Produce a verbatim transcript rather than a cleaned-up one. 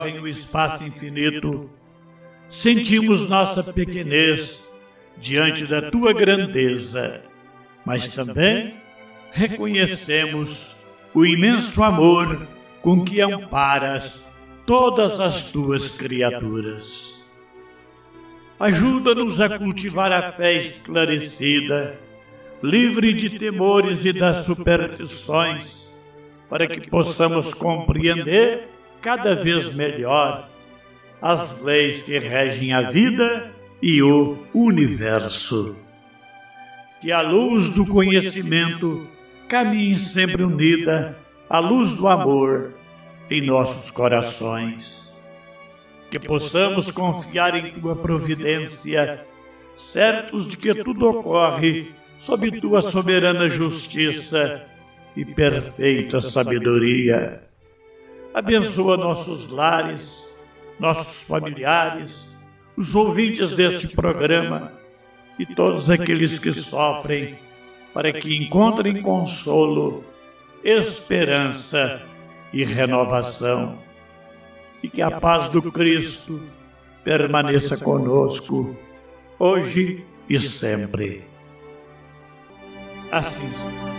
em um espaço infinito, sentimos nossa pequenez diante da tua grandeza, mas também reconhecemos o imenso amor com que amparas todas as tuas criaturas. Ajuda-nos a cultivar a fé esclarecida, livre de temores e das superstições, para que possamos compreender cada vez melhor as leis que regem a vida e o universo. Que a luz do conhecimento caminhe sempre unida à luz do amor em nossos corações. Que possamos confiar em tua providência, certos de que tudo ocorre sob tua soberana justiça e perfeita sabedoria. Abençoa nossos lares, nossos familiares, os ouvintes deste programa e todos aqueles que sofrem, para que encontrem consolo, esperança e renovação. E que a paz do Cristo permaneça conosco, hoje e sempre. Assim seja.